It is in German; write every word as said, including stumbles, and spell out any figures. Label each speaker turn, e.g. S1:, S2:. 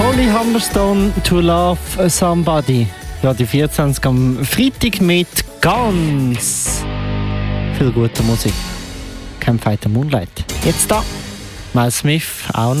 S1: Molly Hammerstone, To Love Somebody. Ja, die vierundzwanzig am Freitag mit ganz viel guter Musik. Can't Fight the Moonlight. Jetzt da, Miles Smith auch noch.